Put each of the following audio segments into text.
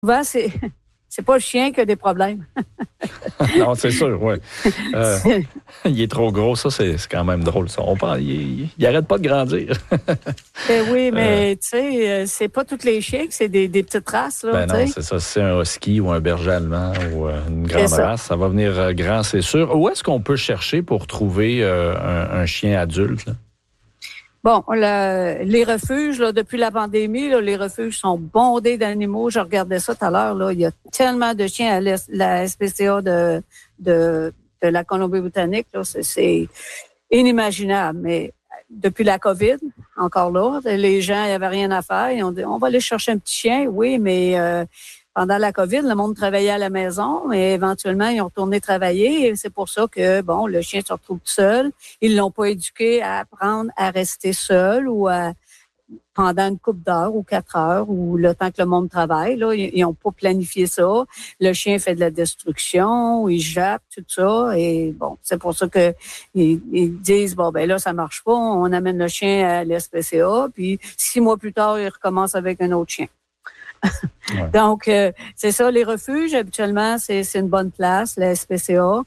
Souvent, c'est pas le chien qui a des problèmes. Non, c'est sûr, oui. Il est trop gros, ça, c'est quand même drôle. Ça. Il arrête pas de grandir. Oui, mais tu sais, c'est pas tous les chiens que c'est des petites races. Là, Non, c'est ça. Si c'est un husky ou un berger allemand ou une grande race, ça va venir grand, c'est sûr. Où est-ce qu'on peut chercher pour trouver un chien adulte, là? Bon, les refuges, là, depuis la pandémie, là, les refuges sont bondés d'animaux. Je regardais ça tout à l'heure. Là, il y a tellement de chiens à la SPCA de la Colombie-Britannique. Là, c'est inimaginable. Mais depuis la COVID, encore là, les gens, il n'y avait rien à faire. Ils ont dit, on va aller chercher un petit chien. Oui, mais pendant la COVID, le monde travaillait à la maison et éventuellement, ils ont retourné travailler. Et c'est pour ça que, bon, le chien se retrouve tout seul. Ils l'ont pas éduqué à apprendre à rester seul ou pendant une couple d'heures ou 4 heures ou le temps que le monde travaille. Là, ils n'ont pas planifié ça. Le chien fait de la destruction, il jappe, tout ça. Et bon, c'est pour ça que ils disent, bon, ben là, ça marche pas. On amène le chien à l'SPCA. Puis 6 mois plus tard, il recommence avec un autre chien. Ouais. Donc, c'est ça, les refuges, habituellement, c'est une bonne place, la SPCA.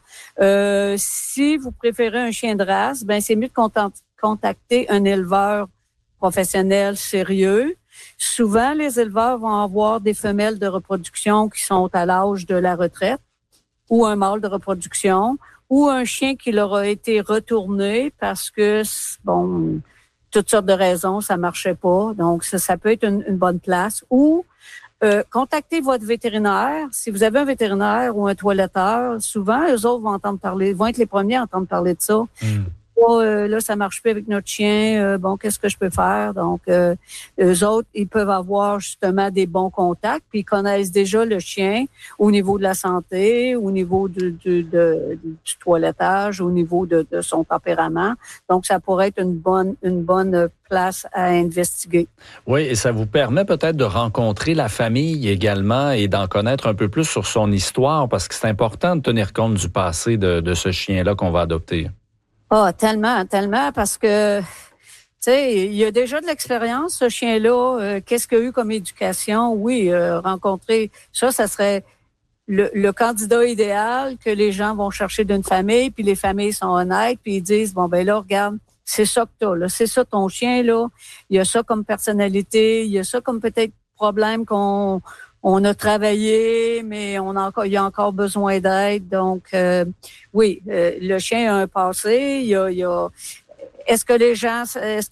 Si vous préférez un chien de race, ben c'est mieux de contacter un éleveur professionnel sérieux. Souvent, les éleveurs vont avoir des femelles de reproduction qui sont à l'âge de la retraite ou un mâle de reproduction ou un chien qui leur a été retourné parce que, bon, toutes sortes de raisons, ça marchait pas. Donc, ça peut être une bonne place. Ou contactez votre vétérinaire. Si vous avez un vétérinaire ou un toiletteur, souvent, eux autres vont être les premiers à entendre parler de ça. Là, ça marche plus avec notre chien. Bon, qu'est-ce que je peux faire? Donc, eux autres, ils peuvent avoir justement des bons contacts, puis ils connaissent déjà le chien au niveau de la santé, au niveau du toilettage, au niveau de son tempérament. Donc, ça pourrait être une bonne place à investiguer. Oui, et ça vous permet peut-être de rencontrer la famille également et d'en connaître un peu plus sur son histoire, parce que c'est important de tenir compte du passé de ce chien-là qu'on va adopter. Ah, tellement, parce que, tu sais, il y a déjà de l'expérience, ce chien-là. Qu'est-ce qu'il a eu comme éducation? Oui, rencontrer, ça serait le candidat idéal que les gens vont chercher d'une famille, puis les familles sont honnêtes, puis ils disent, bon, ben là, regarde, c'est ça que t'as, là, c'est ça ton chien, là. Il y a ça comme personnalité, il y a ça comme peut-être problème on a travaillé, mais il y a encore besoin d'aide. Donc, oui, le chien a un passé. Il y a. Est-ce que les gens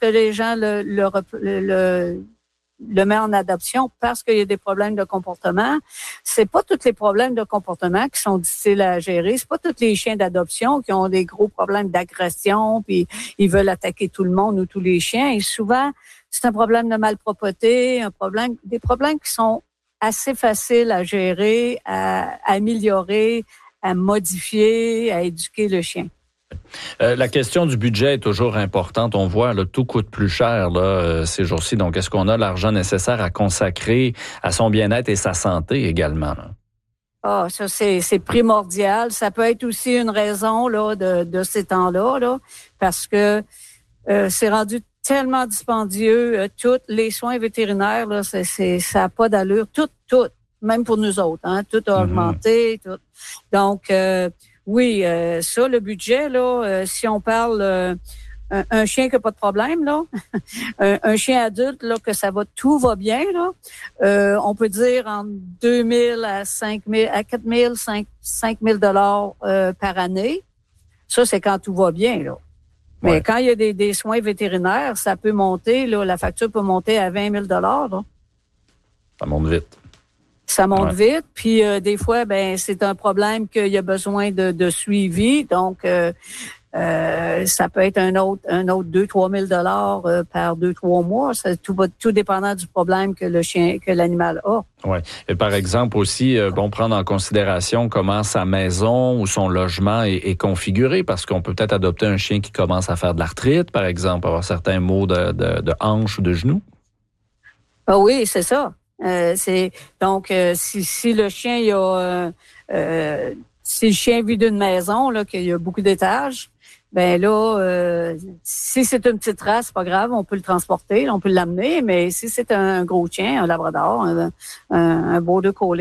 le met en adoption parce qu'il y a des problèmes de comportement? C'est pas tous les problèmes de comportement qui sont difficiles à gérer. C'est pas tous les chiens d'adoption qui ont des gros problèmes d'agression, puis ils veulent attaquer tout le monde ou tous les chiens. Et souvent, c'est un problème de malpropreté, des problèmes qui sont assez facile à gérer, à améliorer, à modifier, à éduquer le chien. La question du budget est toujours importante. On voit, là, tout coûte plus cher là, ces jours-ci. Donc, est-ce qu'on a l'argent nécessaire à consacrer à son bien-être et sa santé également? Ah, ça, c'est primordial. Ça peut être aussi une raison là, de ces temps-là, là, parce que c'est rendu tellement dispendieux. Tous les soins vétérinaires, là, ça n'a pas d'allure. Tout, même pour nous autres, hein, tout a augmenté. Tout. Donc, oui, ça, le budget, là, si on parle un chien qui n'a pas de problème, là, un chien adulte, là, que tout va bien, là, on peut dire entre 2 000 à 5 000, à 4 000, 5 000 $ par année. Ça, c'est quand tout va bien, là. Mais quand il y a des soins vétérinaires, ça peut monter, là, la facture peut monter à 20 000 $. Là. Ça monte vite. Ça monte vite. Puis des fois, ben c'est un problème qu'il y a besoin de suivi. Donc, ça peut être un autre 2 000 à 3 000 $ par 2-3 mois. Ça, tout dépendant du problème que l'animal a. Oui. Et par exemple aussi, prendre en considération comment sa maison ou son logement est configuré, parce qu'on peut peut-être adopter un chien qui commence à faire de l'arthrite, par exemple, avoir certains maux de hanche ou de genoux. Ah oui, c'est ça. Donc, si le chien si le chien vit d'une maison, là, qu'il y a beaucoup d'étages, ben là, si c'est une petite race, c'est pas grave, on peut le transporter, on peut l'amener, mais si c'est un gros chien, un labrador, un border collie,